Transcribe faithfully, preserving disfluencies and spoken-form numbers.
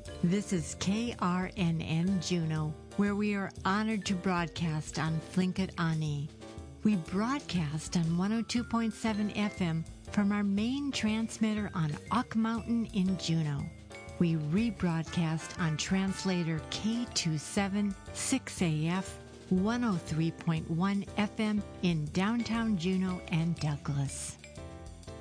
This is K R N N Juneau, where we are honored to broadcast on Tlingit Ani. We broadcast on one oh two point seven F M from our main transmitter on Ock Mountain in Juneau. We rebroadcast on translator K two seven six A F one oh three point one F M in downtown Juneau and Douglas.